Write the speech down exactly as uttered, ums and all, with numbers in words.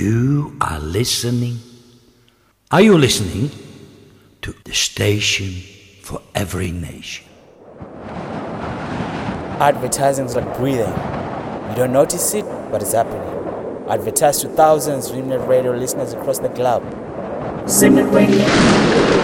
You are listening. Are you listening to the station for every nation? Advertising is like breathing. You don't notice it, but it's happening. Advertise to thousands of Simnet Radio listeners across the globe. Simnet Radio.